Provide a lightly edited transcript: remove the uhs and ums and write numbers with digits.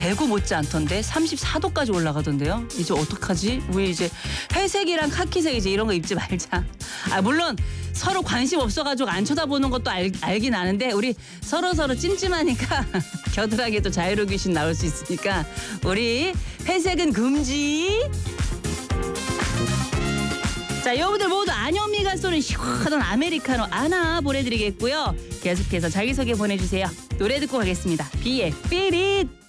대구 못지않던데 34도까지 올라가던데요. 이제 어떡하지? 우리 이제 회색이랑 카키색 이제 이런 거 입지 말자. 물론 서로 관심 없어가지고 안 쳐다보는 것도 알긴 아는데 우리 서로 찜찜하니까 겨드랑이에도 자유로 귀신 나올 수 있으니까 우리 회색은 금지. 자, 여러분들 모두 안현미가 쏘는 시원한 아메리카노 하나 보내드리겠고요. 계속해서 자기소개 보내주세요. 노래 듣고 가겠습니다. 비의 Feel It.